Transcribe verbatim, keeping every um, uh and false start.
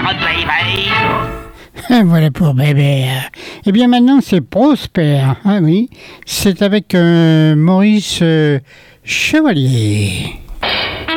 Carotte Baby. Voilà pour bébé. Eh bien maintenant c'est Prosper. Ah oui, c'est avec euh, Maurice euh, Chevalier.